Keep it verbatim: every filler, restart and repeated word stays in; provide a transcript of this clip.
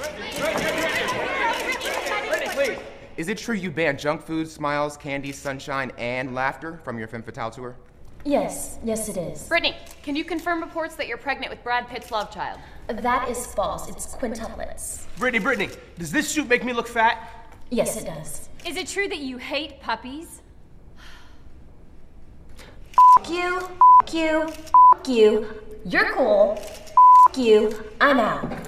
Wait, is it true you banned junk food, smiles, candy, sunshine, and laughter from your Femme Fatale tour? Yes, yes it is. Brittany, can you confirm reports that you're pregnant with Brad Pitt's love child? That is false. It's quintuplets. Brittany, Brittany, does this suit make me look fat? Yes, it does. Is it true that you hate puppies? F you, F you, F you. You're cool. F you. I'm out.